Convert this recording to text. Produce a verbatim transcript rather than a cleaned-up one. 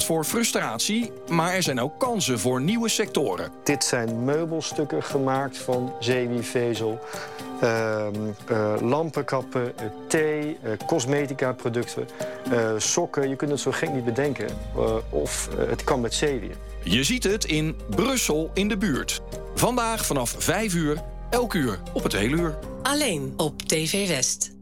zorgt voor frustratie, maar er zijn ook kansen voor nieuwe sectoren. Dit zijn meubelstukken gemaakt van zeewiervezel. Uh, uh, lampenkappen, uh, thee, uh, cosmetica-producten, uh, sokken. Je kunt het zo gek niet bedenken. Uh, of uh, het kan met zeewier. Je ziet het in Brussel in de buurt. Vandaag vanaf vijf uur, elk uur op het hele uur. Alleen op T V West.